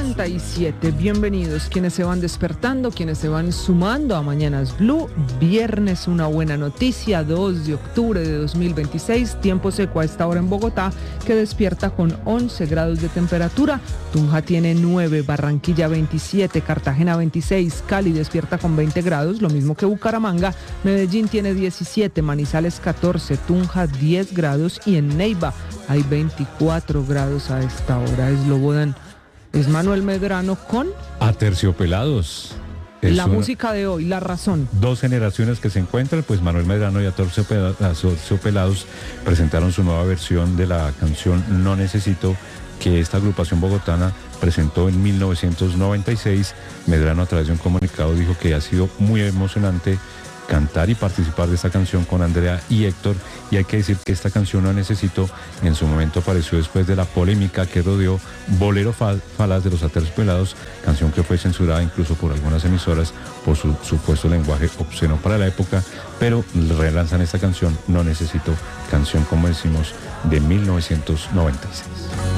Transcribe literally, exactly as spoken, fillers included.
cincuenta y siete. Bienvenidos quienes se van despertando, quienes se van sumando a Mañanas Blue. Viernes, una buena noticia, dos de octubre de dos mil veintiséis, tiempo seco a esta hora en Bogotá, que despierta con once grados de temperatura. Tunja tiene nueve, Barranquilla veintisiete, Cartagena veintiséis, Cali despierta con veinte grados, lo mismo que Bucaramanga. Medellín tiene diecisiete, Manizales catorce, Tunja diez grados y en Neiva hay veinticuatro grados a esta hora. Eslobodan es Manuel Medrano con Aterciopelados. Es la una, música de hoy, La Razón. Dos generaciones que se encuentran, pues Manuel Medrano y Aterciopelados presentaron su nueva versión de la canción No Necesito, que esta agrupación bogotana presentó en mil novecientos noventa y seis. Medrano, a través de un comunicado, dijo que ha sido muy emocionante cantar y participar de esta canción con Andrea y Héctor, y hay que decir que esta canción No Necesito en su momento apareció después de la polémica que rodeó Bolero Falaz de los Aterciopelados, canción que fue censurada incluso por algunas emisoras por su supuesto lenguaje obsceno para la época, pero relanzan esta canción No Necesito, canción, como decimos, de mil novecientos noventa y seis.